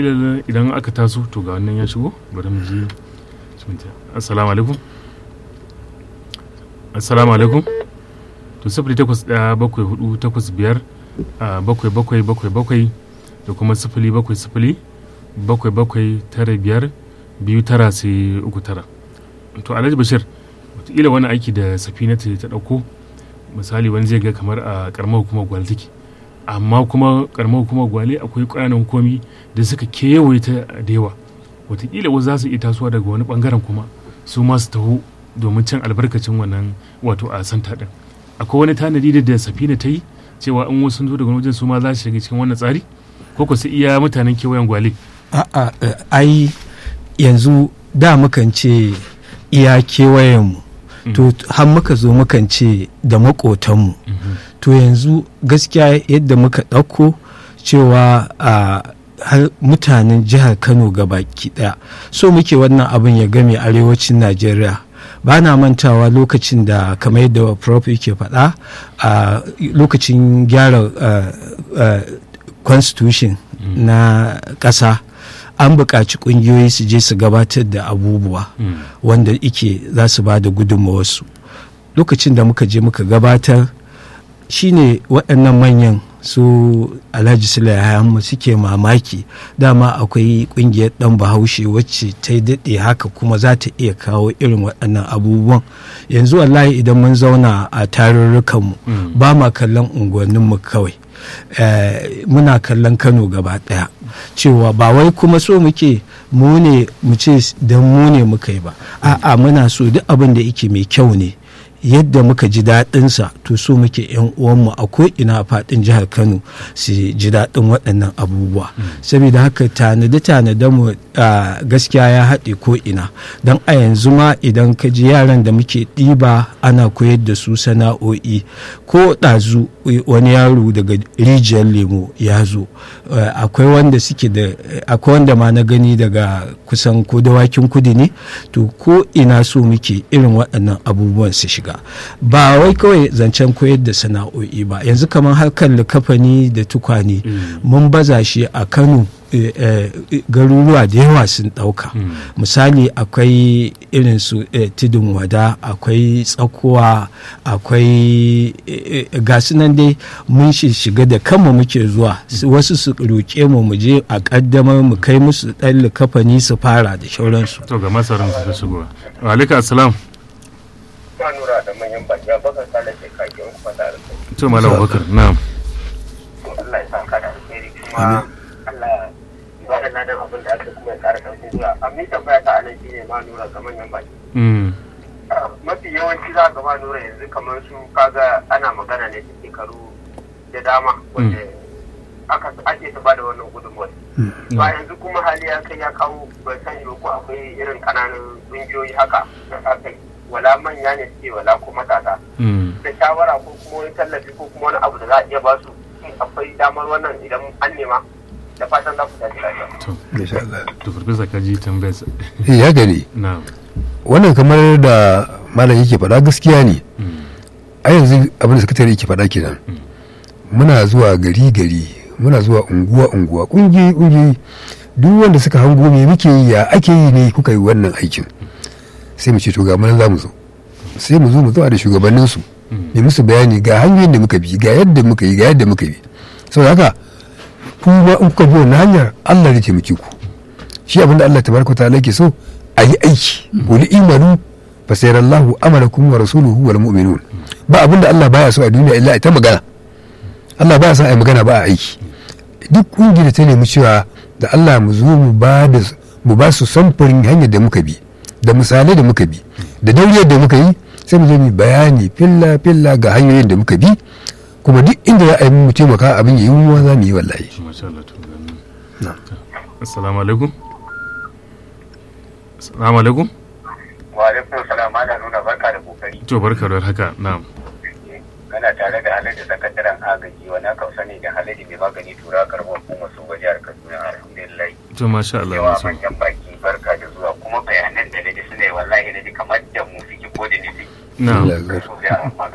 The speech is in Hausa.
watakila idan aka taso to ga wannan ya shigo bari mu ji. Assalamu alaikum. Assalamu alaikum. To 0817485777 da kuma 070779529 to Alhaji Bashir wataƙila wani aiki da Safina ta ɗauko misali wani zai ga kamar a ƙaramar hukumar Gwale take, amma kuma ƙaramar hukumar Gwale akwai ƙananan hukumomi da suka kewaye ta da yawa, wataƙila wasu za su iya tasowa daga wani ɓangaren kuma su ma su taho domin cin albarkacin wannan wato a santa ɗin. Akwai wani tanadi da Safina ta yi cewa in wasu sun zo daga wajen su ma za su shiga cikin wannan tsari ko ku sai iya mutanen kewayen Gwale? A'a, ai yanzu da mukan ce iya kewayenmu to har muka zo mukan ce da makotanmu to yanzu gaskiya yadda muka ɗauko cewa har mutanen jihar Kano gabaki ɗaya so muke wannan abin ya game arewacin Najeriya. Ba na mantawa lokacin da kamar yadda prof yake faɗa a lokacin gyara constitution na ƙasa an buƙaci ƙungiyoyi su je su gabatar da abubuwa wanda ike za su ba da gudunmawarsu. Lokacin da muka je muka gabatar shine waɗannan manyan su Alhaji Sulayamu suke mamaki dama akwai ƙungiyar ɗan Bahaushe wacce ta daɗe haka kuma za ta iya kawo irin waɗannan abubuwan. Yanzu wallahi idan mun zauna a tarurrukanmu ba ma kallon unguwanninmu kawai. Muna kallon Kano gaba ɗaya cewa ba wai kuma so muke mu ne mu ce don mu ne muka yi ba, a'a muna so duk abin da yake mai kyau ne yadda muka ji daɗinsa to so muke yan uwanmu a ko'ina a faɗin jihar Kano su ji daɗin waɗannan abubuwa. Saboda haka tanade mu gaskiya ya haɗe ko'ina don a yanzu ma idan ka ji yaran da muke ɗiba ana koyar da su sana'o'i ko ɗazu wani yaro daga rijiyar lemo ya zo akwai wanda ma na gani daga kusan ko dawakin kudu ne to ko ina so muke irin waɗannan abubuwan su shiga ba wai kawai zancen koyar da sana'o'i ba. Yanzu kamar harkar likafani da tukwane mun baza shi a Kano garuruwa da yawa sun ɗauka. Misali akwai irin su tudun wada, akwai tsakuwa, akwai gasu nan dai mun shiga da kanmu muke zuwa wasu su roƙe mu je a ƙaddamar mu kai musu ɗan likafani su fara da shauransu. To ga masarin su ta shigowa. Wa alaikum assalam. Nura da manyan baki Abubakar Sale ke kake kuma da alƙawari. To Malam Abubakar, na'am. Allah ya saka da alheri kuma Allah ya ba da abin da aka kuma ya ƙara ƙarfin zuwa. Amma tambaya ta anan shine ma Nura ga manyan baki. Mafi yawanci za ga ma Nura yanzu kamar su kaga ana magana ne da shekaru da dama wanda ake ta bada wannan gudunmuwar. Ba yanzu kuma hali ya kai ya kawo ban sani ba ko akwai irin ƙananan ƙungiyoyi haka da aka yi. Wala manya ne suke wala ko matasa da shawara ko kuma wani tallafi ko kuma wani abu da za a iya ba su akwai damar wannan idan an nema da fatan za ku tashi lafiya. To farfesa ka ji tambayar sa. Ya gani wannan kamar da malam yake faɗa gaskiya ne. A yanzu abin da sakatare yake faɗa kenan muna zuwa gari muna zuwa unguwa ƙungiyoyi duk wanda suka hango me muke yi ya ake yi ne kuka yi wannan aikin sai mu ce to ga mana za mu zo sai mu zo da shugabanninsu ne musu bayani ga hanyoyin da muka bi ga yadda muka yi saboda haka kuma in kuka bi wannan hanyar Allah ya taimake ku shi abinda Allah tabaraka ta'ala yake so a yi aiki qul imanu fa sayarallahu amalakum wa rasuluhu wal mu'minun ba abinda Allah baya so a duniya illa ita magana Allah baya so a yi magana ba a aiki duk kungiyar ta nemi cewa da Allah mu zo mu ba su samfurin hanyar da muka bi da misalai da muka bi da dauriyar da muka yi sai mu zo mu bayani filla ga hanyoyin da muka bi kuma duk inda za a yi mu taimaka abin yi mu za mu yi wallahi. Assalamu alaikum. Assalamu alaikum. Wa alaikum salam ana nuna barka da kokari. To barka da haka na'am. Kana tare da Haladu sakataren agaji wani aka sani da Haladu mai magani tura karɓar hukumar su jihar Kaduna alhamdulillah. To masha Allah. Yawa manyan baki barka da zuwa kuma bayanan da naji suna yi wallahi naji kamar da mu suke ko da ne suke. Na'am.